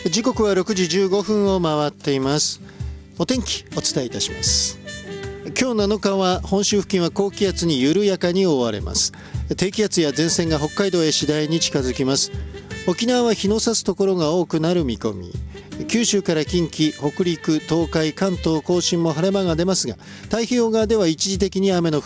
時刻は6時15分を回っています。お天気お伝えいたします。今日7日は本州付近は高気圧に緩やかに覆われます。低気圧や前線が北海道へ次第に近づきます。沖縄は日の差すところが多くなる見込み。九州から近畿、北陸、東海、関東甲信も晴れ間が出ますが、太平洋側では一時的に雨の